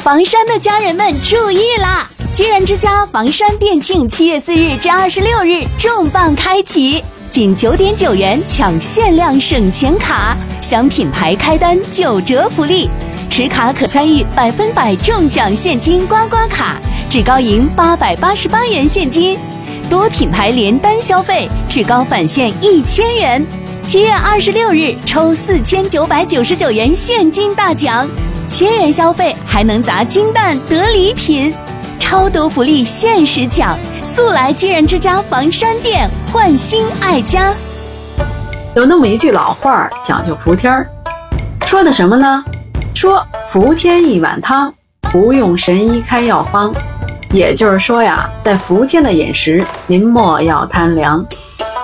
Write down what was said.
房山的家人们注意啦！居然之家房山店庆7月4日至26日重磅开启，仅9.9元抢限量省钱卡，享品牌开单9折福利，持卡可参与100%中奖现金刮刮卡，至高赢888元现金，多品牌连单消费至高返现1000元。7月26日抽4999元现金大奖，1000元消费还能砸金蛋得礼品，超多福利限时抢，速来居然之家房山店焕新爱家。 有那么一句老话讲究服天儿，说的什么呢？说服天一碗汤，不用神医开药方。也就是说呀，在伏天的饮食您莫要贪凉。